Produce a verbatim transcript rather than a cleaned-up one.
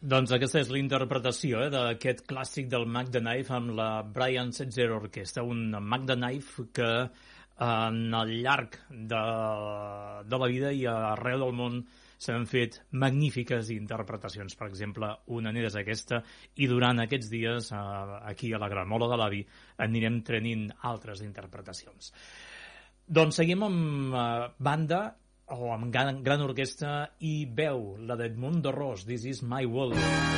Doncs aquesta és la interpretació eh, d'aquest clàssic del Mac the Knife amb la Brian Setzer Orquestra, un Mac the Knife que en el llarg de, de la vida i arreu del món s'han fet magnífiques interpretacions. Per exemple, una n'és aquesta, i durant aquests dies, aquí a la Gramola de l'Avi, anirem tenint altres interpretacions. Doncs seguim amb banda, o amb gran, gran orquestra i veu, la d'Edmundo Ros, This is my world.